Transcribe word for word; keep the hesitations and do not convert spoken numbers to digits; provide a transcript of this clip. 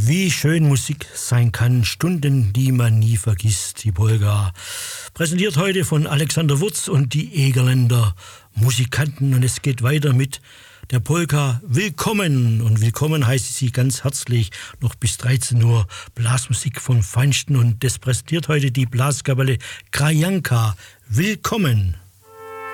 Wie schön Musik sein kann, Stunden, die man nie vergisst, die Polka. Präsentiert heute von Alexander Wurz und die Egerländer Musikanten. Und es geht weiter mit der Polka Willkommen. Und willkommen heiße ich Sie ganz herzlich noch bis dreizehn Uhr. Blasmusik vom Feinsten. Und das präsentiert heute die Blaskapelle Krajanka. Willkommen.